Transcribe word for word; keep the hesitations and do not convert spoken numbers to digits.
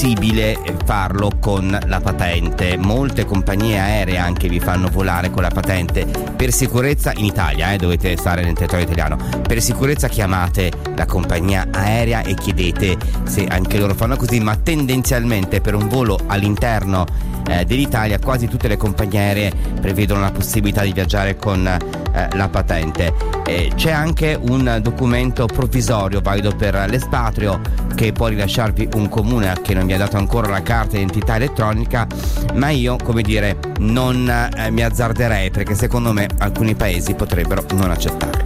possibile farlo con la patente. Molte compagnie aeree anche vi fanno volare con la patente. Per sicurezza, in Italia, eh, dovete stare nel territorio italiano, per sicurezza chiamate la compagnia aerea e chiedete se anche loro fanno così, ma tendenzialmente per un volo all'interno eh, dell'Italia quasi tutte le compagnie aeree prevedono la possibilità di viaggiare con eh, la patente. Eh, c'è anche un documento provvisorio valido per l'espatrio che può rilasciarvi un comune che non vi ha dato ancora la carta d'identità elettronica, ma io, come dire, non eh, mi azzarderei, perché secondo me alcuni paesi potrebbero non accettarlo.